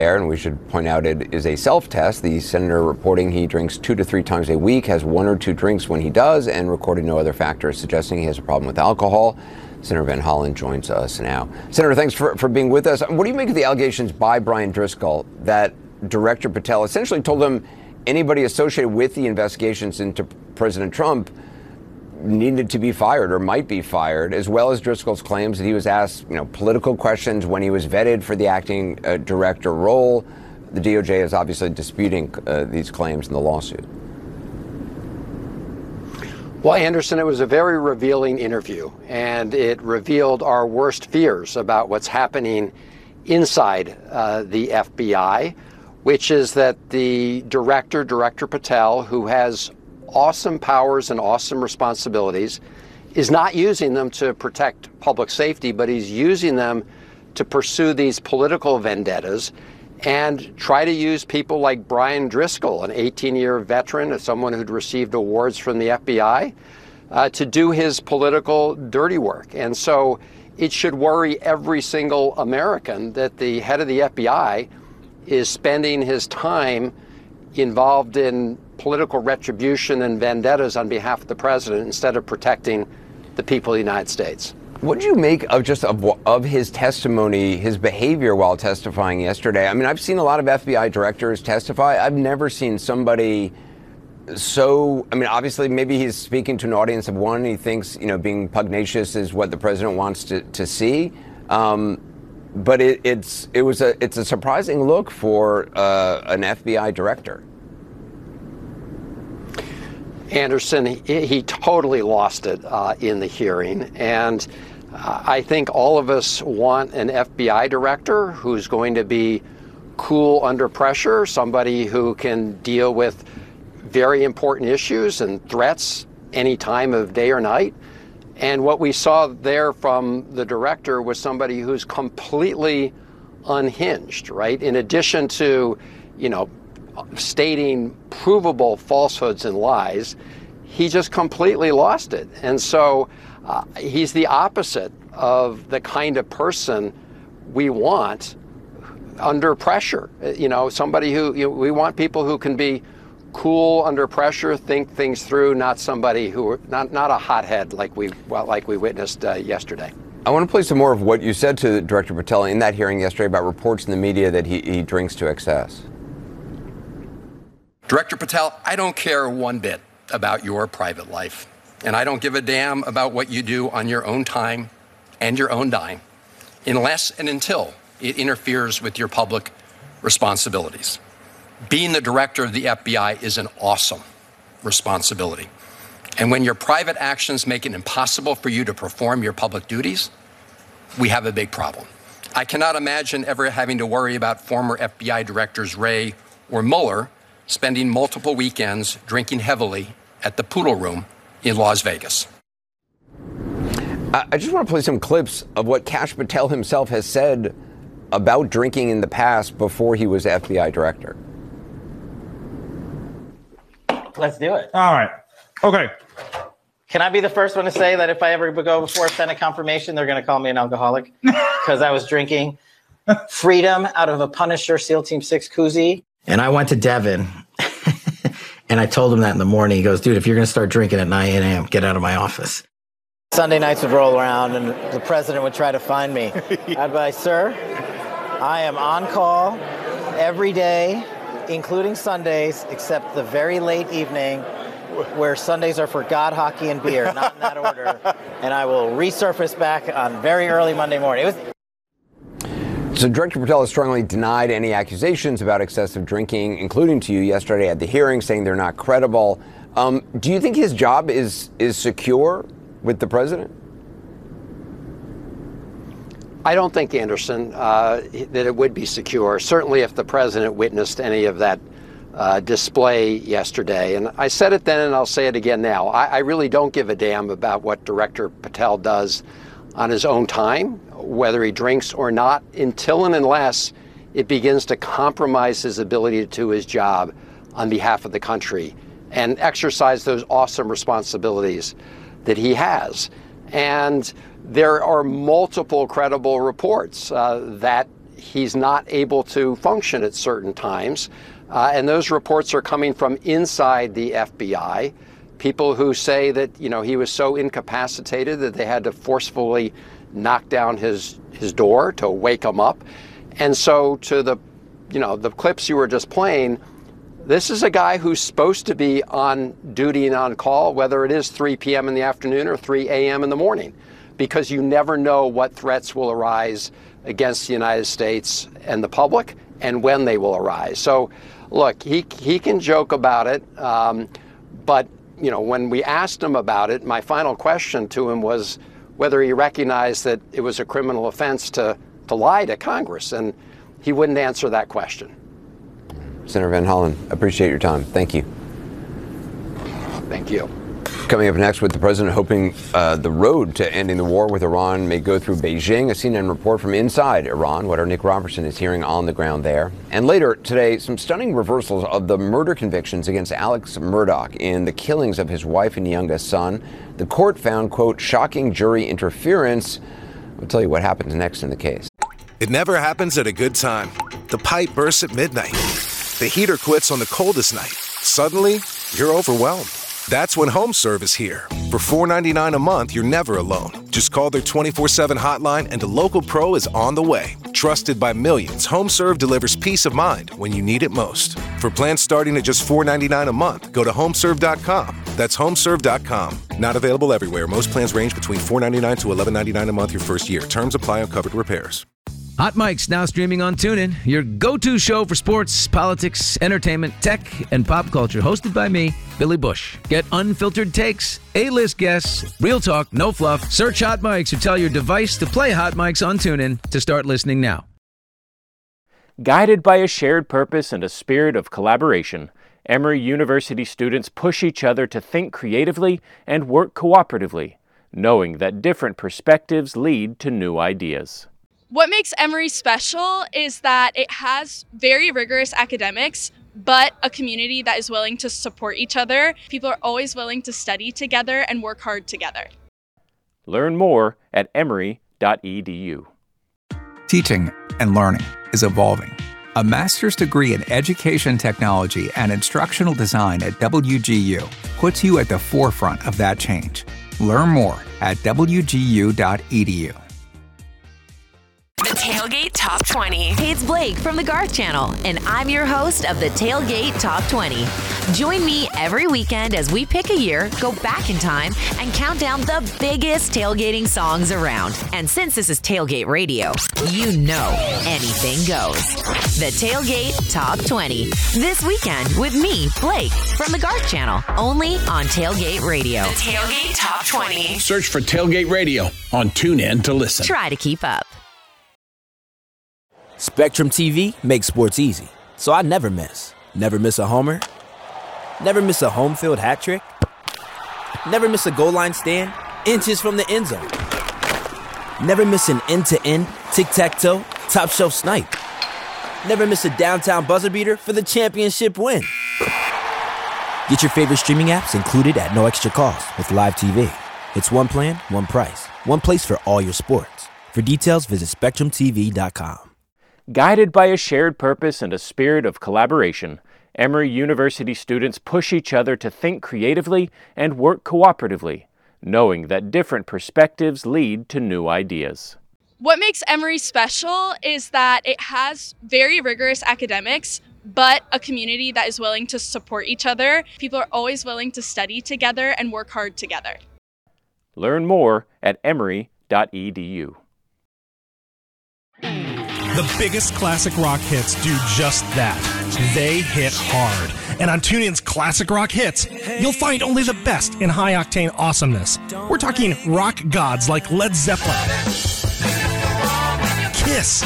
And we should point out it is a self-test. The senator reporting he drinks 2 to 3 times a week, has 1 or 2 drinks when he does, and recorded no other factors suggesting he has a problem with alcohol. Senator Van Hollen joins us now. Senator, thanks for being with us. What do you make of the allegations by Brian Driscoll that Director Patel essentially told him anybody associated with the investigations into President Trump needed to be fired or might be fired, as well as Driscoll's claims that he was asked, political questions when he was vetted for the acting director role? The DOJ is obviously disputing these claims in the lawsuit. Well, Anderson, it was a very revealing interview, and it revealed our worst fears about what's happening inside the FBI, which is that the Director Patel, who has awesome powers and awesome responsibilities, is not using them to protect public safety, but he's using them to pursue these political vendettas and try to use people like Brian Driscoll, an 18-year veteran, someone who'd received awards from the FBI, to do his political dirty work. And so it should worry every single American that the head of the FBI is spending his time involved in political retribution and vendettas on behalf of the president instead of protecting the people of the United States. What did you make of his testimony, his behavior while testifying yesterday? I mean, I've seen a lot of FBI directors testify. I've never seen somebody obviously maybe he's speaking to an audience of one. He thinks, being pugnacious is what the president wants to see. But it's a surprising look for an FBI director. Anderson, he totally lost it in the hearing. And I think all of us want an FBI director who's going to be cool under pressure, somebody who can deal with very important issues and threats any time of day or night. And what we saw there from the director was somebody who's completely unhinged, right? In addition to, stating provable falsehoods and lies, he just completely lost it. And so he's the opposite of the kind of person we want under pressure. Somebody who, we want people who can be cool under pressure, think things through, not somebody who, not a hothead like we witnessed yesterday. I want to play some more of what you said to Director Patel in that hearing yesterday about reports in the media that he drinks to excess. Director Patel, I don't care one bit about your private life, and I don't give a damn about what you do on your own time and your own dime, unless and until it interferes with your public responsibilities. Being the director of the FBI is an awesome responsibility. And when your private actions make it impossible for you to perform your public duties, we have a big problem. I cannot imagine ever having to worry about former FBI directors Wray or Mueller spending multiple weekends drinking heavily at the Poodle Room in Las Vegas. I just want to play some clips of what Kash Patel himself has said about drinking in the past before he was FBI director. Let's do it. All right. Okay. Can I be the first one to say that if I ever go before Senate confirmation, they're going to call me an alcoholic because I was drinking Freedom out of a Punisher SEAL Team 6 koozie. And I went to Devin and I told him that in the morning. He goes, dude, if you're going to start drinking at 9 a.m., get out of my office. Sunday nights would roll around and the president would try to find me. I'd be like, sir, I am on call every day, including Sundays, except the very late evening where Sundays are for God, hockey, and beer, not in that order. And I will resurface back on very early Monday morning. So Director Patel has strongly denied any accusations about excessive drinking, including to you yesterday at the hearing, saying they're not credible. Do you think his job is secure with the president? I don't think, Anderson, that it would be secure. Certainly if the president witnessed any of that display yesterday. And I said it then and I'll say it again now. I really don't give a damn about what Director Patel does on his own time, whether he drinks or not, until and unless it begins to compromise his ability to do his job on behalf of the country and exercise those awesome responsibilities that he has. And there are multiple credible reports that he's not able to function at certain times. And those reports are coming from inside the FBI. People who say that, he was so incapacitated that they had to forcefully knock down his door to wake him up. And so to the clips you were just playing, this is a guy who's supposed to be on duty and on call, whether it is 3 p.m. in the afternoon or 3 a.m. in the morning, because you never know what threats will arise against the United States and the public and when they will arise. So, look, he can joke about it, but when we asked him about it, my final question to him was whether he recognized that it was a criminal offense to lie to Congress, and he wouldn't answer that question. Senator Van Hollen, appreciate your time. Thank you. Thank you. Coming up next, with the president hoping the road to ending the war with Iran may go through Beijing, a CNN report from inside Iran, what our Nick Robertson is hearing on the ground there. And later today, some stunning reversals of the murder convictions against Alex Murdaugh in the killings of his wife and youngest son. The court found, quote, shocking jury interference. I'll tell you what happens next in the case. It never happens at a good time. The pipe bursts at midnight. The heater quits on the coldest night. Suddenly, you're overwhelmed. That's when HomeServe is here. For $4.99 a month, you're never alone. Just call their 24/7 hotline and a local pro is on the way. Trusted by millions, HomeServe delivers peace of mind when you need it most. For plans starting at just $4.99 a month, go to HomeServe.com. That's HomeServe.com. Not available everywhere. Most plans range between $4.99 to $11.99 a month your first year. Terms apply on covered repairs. Hot Mic's now streaming on TuneIn, your go-to show for sports, politics, entertainment, tech, and pop culture. Hosted by me, Billy Bush. Get unfiltered takes, A-list guests, real talk, no fluff. Search Hot Mic's or tell your device to play Hot Mic's on TuneIn to start listening now. Guided by a shared purpose and a spirit of collaboration, Emory University students push each other to think creatively and work cooperatively, knowing that different perspectives lead to new ideas. What makes Emory special is that it has very rigorous academics, but a community that is willing to support each other. People are always willing to study together and work hard together. Learn more at emory.edu. Teaching and learning is evolving. A master's degree in education technology and instructional design at WGU puts you at the forefront of that change. Learn more at wgu.edu. The Tailgate Top 20. Hey, it's Blake from the Garth Channel, and I'm your host of the Tailgate Top 20. Join me every weekend as we pick a year, go back in time, and count down the biggest tailgating songs around. And since this is Tailgate Radio, you know anything goes. The Tailgate Top 20. This weekend with me, Blake, from the Garth Channel, only on Tailgate Radio. The Tailgate Top 20. Search for Tailgate Radio on TuneIn to listen. Try to keep up. Spectrum TV makes sports easy, so I never miss. Never miss a homer. Never miss a home field hat trick. Never miss a goal line stand, inches from the end zone. Never miss an end-to-end, tic-tac-toe, top-shelf snipe. Never miss a downtown buzzer beater for the championship win. Get your favorite streaming apps included at no extra cost with Live TV. It's one plan, one price, one place for all your sports. For details, visit SpectrumTV.com. Guided by a shared purpose and a spirit of collaboration, Emory University students push each other to think creatively and work cooperatively, knowing that different perspectives lead to new ideas. What makes Emory special is that it has very rigorous academics, but a community that is willing to support each other. People are always willing to study together and work hard together. Learn more at emory.edu. The biggest classic rock hits do just that. They hit hard. And on TuneIn's Classic Rock Hits, you'll find only the best in high-octane awesomeness. We're talking rock gods like Led Zeppelin, Kiss,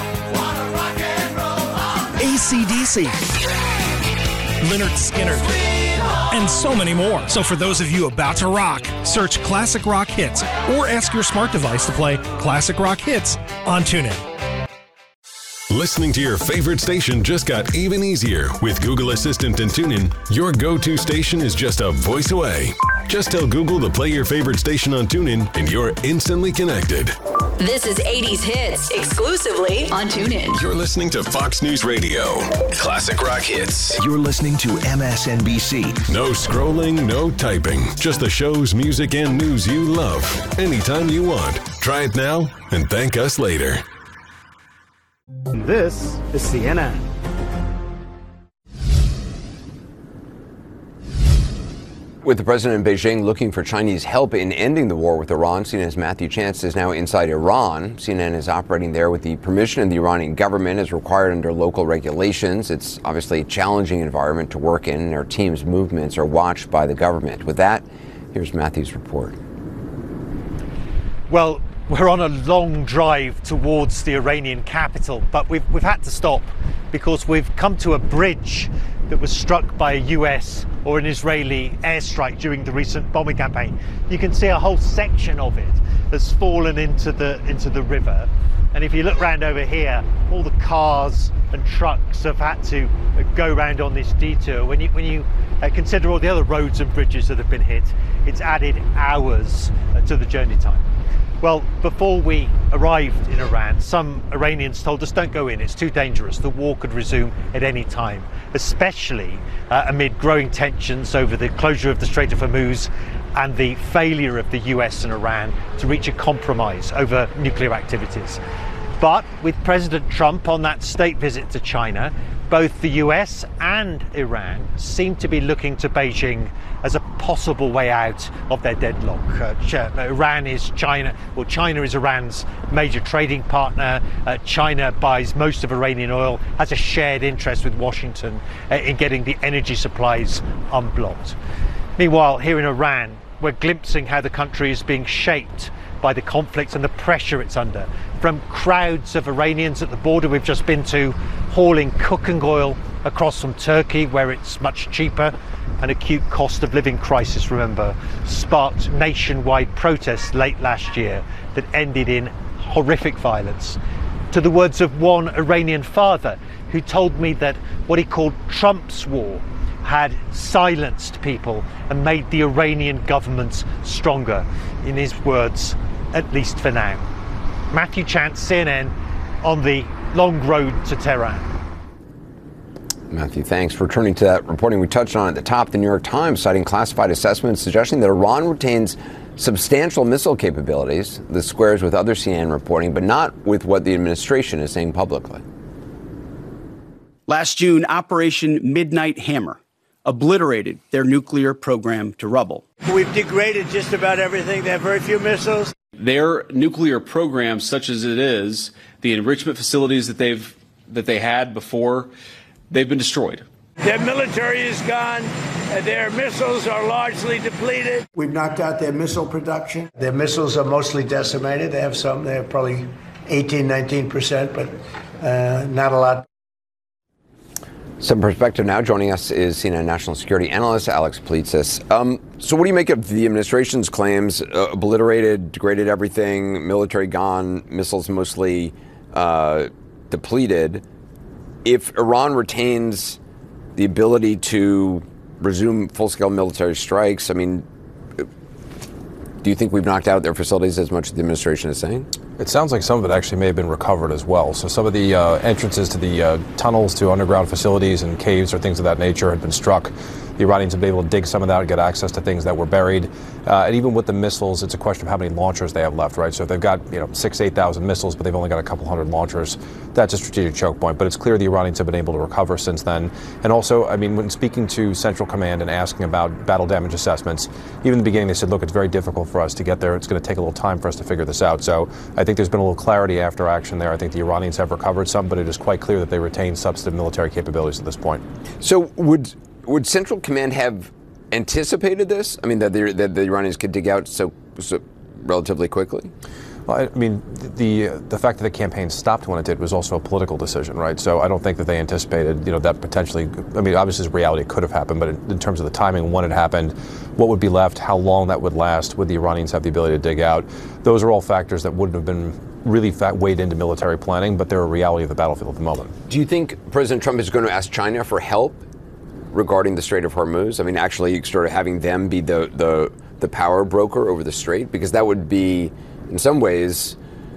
AC/DC, Lynyrd Skynyrd, and so many more. So for those of you about to rock, search Classic Rock Hits or ask your smart device to play Classic Rock Hits on TuneIn. Listening to your favorite station just got even easier. With Google Assistant and TuneIn, your go-to station is just a voice away. Just tell Google to play your favorite station on TuneIn and you're instantly connected. This is 80s Hits, exclusively on TuneIn. You're listening to Fox News Radio. Classic rock hits. You're listening to MSNBC. No scrolling, no typing. Just the shows, music, and news you love. Anytime you want. Try it now and thank us later. This is CNN. With the president in Beijing looking for Chinese help in ending the war with Iran, CNN's Matthew Chance is now inside Iran. CNN is operating there with the permission of the Iranian government as required under local regulations. It's obviously a challenging environment to work in, and our team's movements are watched by the government. With that, here's Matthew's report. Well, we're on a long drive towards the Iranian capital, but we've had to stop because we've come to a bridge that was struck by a US or an Israeli airstrike during the recent bombing campaign. You can see a whole section of it has fallen into the river. And if you look around over here, all the cars and trucks have had to go around on this detour. When you consider all the other roads and bridges that have been hit, it's added hours to the journey time. Well, before we arrived in Iran, some Iranians told us, don't go in, it's too dangerous. The war could resume at any time, especially amid growing tensions over the closure of the Strait of Hormuz and the failure of the US and Iran to reach a compromise over nuclear activities. But with President Trump on that state visit to China, both the US and Iran seem to be looking to Beijing as a possible way out of their deadlock. Iran is China, well, China is Iran's major trading partner. China buys most of Iranian oil, has a shared interest with Washington in getting the energy supplies unblocked. Meanwhile, here in Iran, we're glimpsing how the country is being shaped by the conflict and the pressure it's under. From crowds of Iranians at the border we've just been to, hauling cooking oil across from Turkey where it's much cheaper. An acute cost of living crisis, remember, sparked nationwide protests late last year that ended in horrific violence. To the words of one Iranian father who told me that what he called Trump's war had silenced people and made the Iranian government stronger. In his words, at least for now. Matthew Chance, CNN, on the long road to Tehran. Matthew, thanks. Returning to that reporting we touched on at the top, the New York Times citing classified assessments suggesting that Iran retains substantial missile capabilities. This squares with other CNN reporting, but not with what the administration is saying publicly. Last June, Operation Midnight Hammer obliterated their nuclear program to rubble. We've degraded just about everything. They have very few missiles. Their nuclear program, such as it is, the enrichment facilities that they had before, they've been destroyed. Their military is gone. Their missiles are largely depleted. We've knocked out their missile production. Their missiles are mostly decimated. They have probably 19%, but not a lot. Some perspective now. Joining us is CNN national security analyst Alex Politzis. So what do you make of the administration's claims? Obliterated, degraded everything, military gone, missiles mostly depleted. If Iran retains the ability to resume full-scale military strikes, I mean, do you think we've knocked out their facilities as much as the administration is saying? It sounds like some of it actually may have been recovered as well. So some of the entrances to the tunnels to underground facilities and caves or things of that nature had been struck. The Iranians have been able to dig some of that and get access to things that were buried. And even with the missiles, it's a question of how many launchers they have left, right? So if they've got 6,000 to 8,000 missiles, but they've only got a couple hundred launchers, that's a strategic choke point. But it's clear the Iranians have been able to recover since then. And also, I mean, when speaking to Central Command and asking about battle damage assessments, even in the beginning they said, look, it's very difficult for us to get there. It's going to take a little time for us to figure this out. So I think there's been a little clarity after action there. I think the Iranians have recovered some, but it is quite clear that they retain substantive military capabilities at this point. So would Central Command have anticipated this? I mean, that the Iranians could dig out so relatively quickly? Well, I mean, the fact that the campaign stopped when it did was also a political decision, right? So I don't think that they anticipated, that potentially, I mean, obviously as reality it could have happened, but in terms of the timing, when it happened, what would be left, how long that would last, would the Iranians have the ability to dig out? Those are all factors that wouldn't have been really weighed into military planning, but they're a reality of the battlefield at the moment. Do you think President Trump is going to ask China for help regarding the Strait of Hormuz? I mean, actually sort of having them be the power broker over the strait, because that would be, in some ways,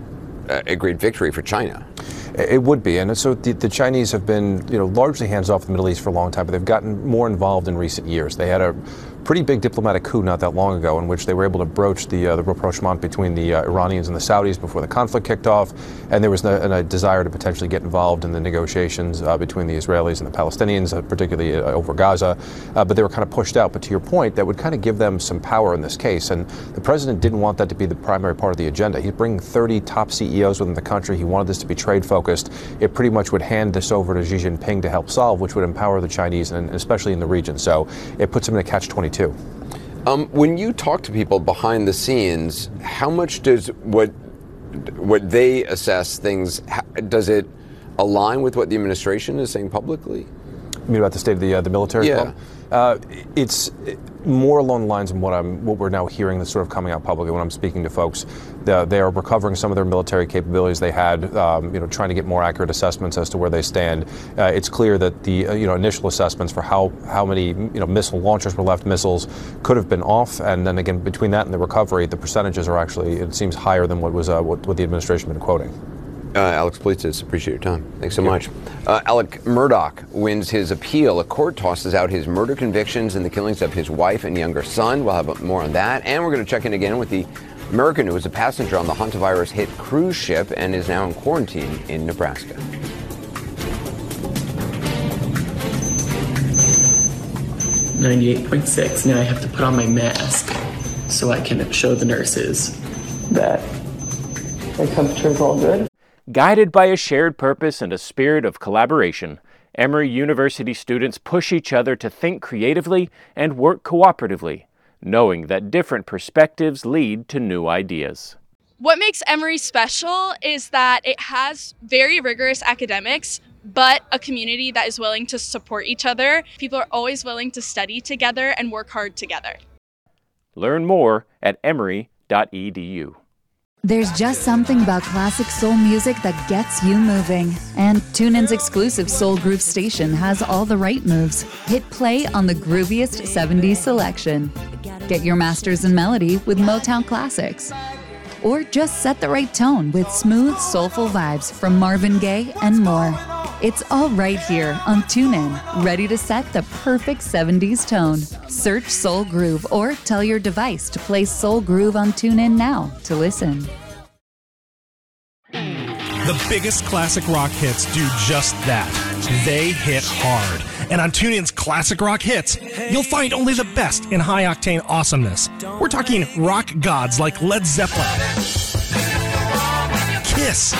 a great victory for China. It would be, and so the Chinese have been, largely hands off the Middle East for a long time, but they've gotten more involved in recent years. They had a pretty big diplomatic coup not that long ago in which they were able to broach the rapprochement between the Iranians and the Saudis before the conflict kicked off, and there was a desire to potentially get involved in the negotiations between the Israelis and the Palestinians, particularly over Gaza, but they were kind of pushed out. But to your point, that would kind of give them some power in this case, and the president didn't want that to be the primary part of the agenda. He's bringing 30 top CEOs within the country. He wanted this to be trade-focused. It pretty much would hand this over to Xi Jinping to help solve, which would empower the Chinese, and especially in the region. So it puts him in a catch-22. When you talk to people behind the scenes, how much does what they assess things, does it align with what the administration is saying publicly? You mean about the state of the military? Yeah. It's more along the lines of what we're now hearing that's sort of coming out publicly when I'm speaking to folks. They are recovering some of their military capabilities they had, trying to get more accurate assessments as to where they stand. It's clear that the initial assessments for how many missile launchers were left, missiles could have been off, and then again between that and the recovery, the percentages are actually, it seems, higher than what the administration has been quoting. Alex Politis, appreciate your time. Thanks so much. Alec Murdaugh wins his appeal. A court tosses out his murder convictions and the killings of his wife and younger son. We'll have more on that. And we're going to check in again with the American who was a passenger on the hantavirus-hit cruise ship and is now in quarantine in Nebraska. .6. Now I have to put on my mask so I can show the nurses that my temperature is all good. Guided by a shared purpose and a spirit of collaboration, Emory University students push each other to think creatively and work cooperatively, knowing that different perspectives lead to new ideas. What makes Emory special is that it has very rigorous academics, but a community that is willing to support each other. People are always willing to study together and work hard together. Learn more at emory.edu. There's just something about classic soul music that gets you moving. And TuneIn's exclusive Soul Groove station has all the right moves. Hit play on the grooviest 70s selection. Get your masters in melody with Motown classics. Or just set the right tone with smooth, soulful vibes from Marvin Gaye and more. It's all right here on TuneIn, ready to set the perfect 70s tone. Search Soul Groove or tell your device to play Soul Groove on TuneIn now to listen. The biggest classic rock hits do just that. They hit hard. And on TuneIn's Classic Rock Hits, you'll find only the best in high-octane awesomeness. We're talking rock gods like Led Zeppelin, Kiss,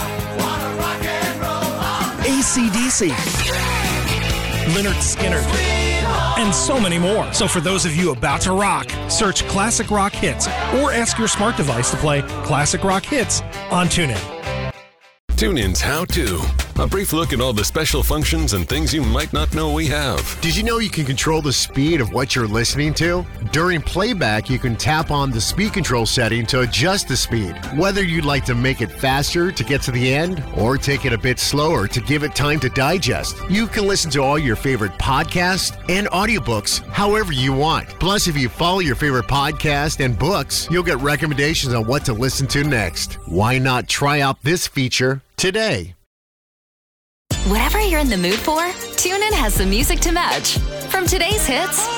AC/DC, Lynyrd Skynyrd, and so many more. So for those of you about to rock, search Classic Rock Hits or ask your smart device to play Classic Rock Hits on TuneIn. TuneIn's How To. A brief look at all the special functions and things you might not know we have. Did you know you can control the speed of what you're listening to? During playback, you can tap on the speed control setting to adjust the speed. Whether you'd like to make it faster to get to the end or take it a bit slower to give it time to digest, you can listen to all your favorite podcasts and audiobooks however you want. Plus, if you follow your favorite podcast and books, you'll get recommendations on what to listen to next. Why not try out this feature today? Whatever you're in the mood for, TuneIn has the music to match. From today's hits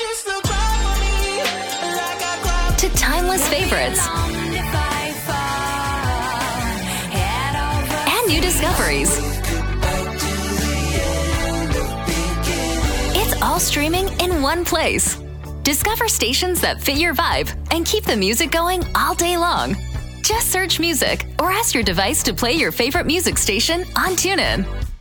to timeless favorites and new discoveries. It's all streaming in one place. Discover stations that fit your vibe and keep the music going all day long. Just search music or ask your device to play your favorite music station on TuneIn.